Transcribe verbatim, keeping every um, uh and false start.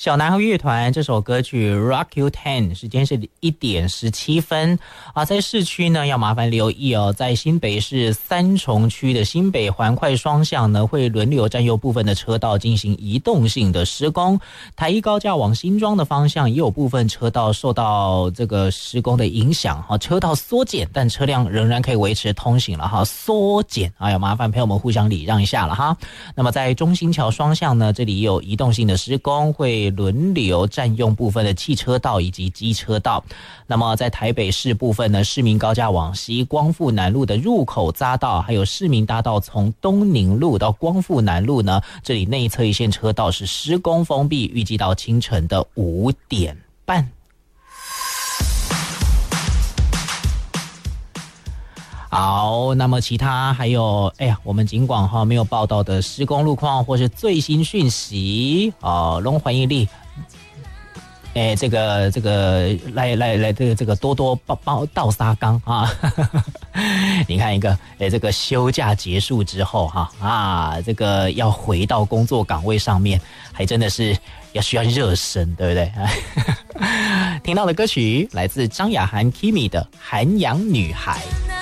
小男孩乐团这首歌曲 Rock You Ten， 时间是一点十七分啊。在市区呢，要麻烦留意哦，在新北市三重区的新北环快双向呢，会轮流占用部分的车道进行移动性的施工。台一高架往新庄的方向也有部分车道受到这个施工的影响哈，车道缩减，但车辆仍然可以维持通行了哈。缩减，哎呀，麻烦朋友们互相礼让一下了哈。那么在中兴桥双向呢，这里也有移动性的施工，会轮流占用部分的汽车道以及机车道。那么在台北市部分呢，市民高架往西光复南路的入口匝道，还有市民大道从东宁路到光复南路呢，这里内侧一线车道是施工封闭，预计到清晨的五点半。好，那么其他还有，哎呀，我们尽管哈没有报道的施工路况或是最新讯息哦，龙欢迎力，哎，这个这个来来来，这个这个多多包包倒沙缸啊，你看一个，哎，这个休假结束之后哈啊，这个要回到工作岗位上面，还真的是要需要热身，对不对？听到的歌曲来自张雅涵 Kimi 的《涵养女孩》。